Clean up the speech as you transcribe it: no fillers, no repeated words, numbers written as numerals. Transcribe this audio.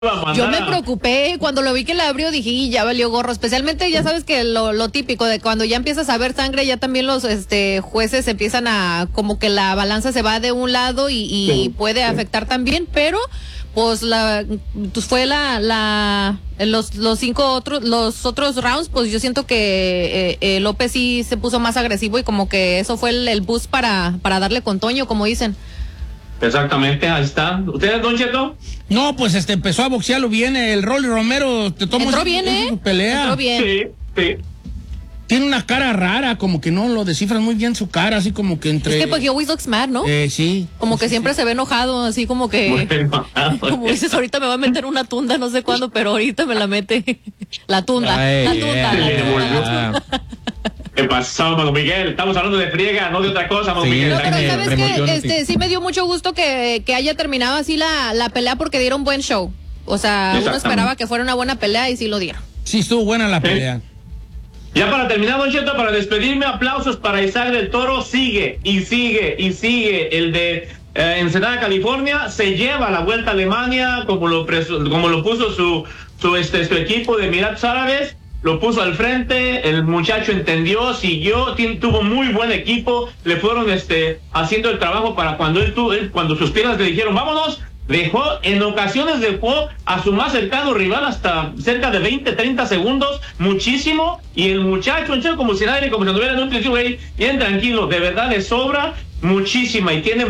Yo me preocupé cuando lo vi que la abrió, dije, y ya valió gorro, especialmente ya sabes que lo típico de cuando ya empiezas a ver sangre, ya también los jueces empiezan a, como que la balanza se va de un lado y puede afectar también, pero pues fue los otros rounds, pues yo siento que López sí se puso más agresivo y como que eso fue el boost para darle con Toño, como dicen. Exactamente, ahí está. ¿Ustedes, Don Cheto? No, pues empezó a boxearlo bien. El Rolly Romero entró bien, pelea. Entró bien. Sí. Tiene una cara rara, como que no lo descifran muy bien su cara, así como que entre... Es que pues he always looks mad, ¿no? Sí. Como que siempre se ve enojado, así como que... Como dices, ahorita me va a meter una tunda, no sé cuándo, pero ahorita me la mete. La tunda. ¿Qué pasó, Mano Miguel? Estamos hablando de friega, no de otra cosa, Mano Miguel. No, pero ¿sabes qué? Sí me dio mucho gusto que haya terminado así la pelea porque dieron buen show. O sea, uno esperaba que fuera una buena pelea y sí lo dieron. Sí, estuvo buena la pelea. Ya para terminar, Don Cheto, para despedirme, aplausos para Isaac del Toro. Sigue el de Ensenada, California. Se lleva la Vuelta a Alemania, como lo puso su equipo de Emiratos Árabes. Lo puso al frente, el muchacho entendió, siguió, tuvo muy buen equipo, le fueron haciendo el trabajo para cuando cuando sus piernas le dijeron vámonos, en ocasiones dejó a su más cercano rival hasta cerca de 20, 30 segundos, muchísimo, y el muchacho como si nadie, como si anduviera en un principio, bien tranquilo, de verdad le sobra muchísima y tiene